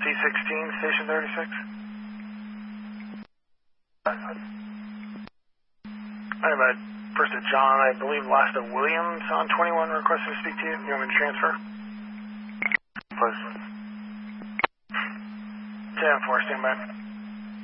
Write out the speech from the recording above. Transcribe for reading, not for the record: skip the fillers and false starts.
C-16, Station 36. I have a first of John, I believe last of Williams on 21 requesting to speak to you. You want me to transfer? Please. 10-4, stand by.